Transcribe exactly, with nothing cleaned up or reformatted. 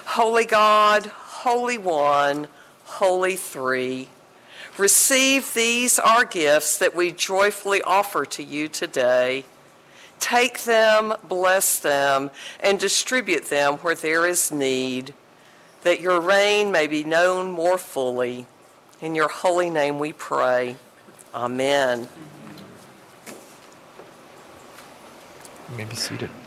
Holy God, Holy One, Holy Three, receive these our gifts that we joyfully offer to you today. Take them, bless them, and distribute them where there is need, that your reign may be known more fully. In your holy name we pray. Amen. You may be seated.